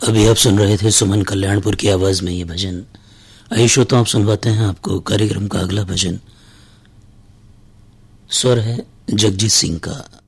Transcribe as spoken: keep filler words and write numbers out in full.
अभी आप सुन रहे थे सुमन कल्याणपुर की आवाज में ये भजन। आइए श्रोताओं, आप सुनवाते हैं आपको कार्यक्रम का अगला भजन। स्वर है जगजीत सिंह का।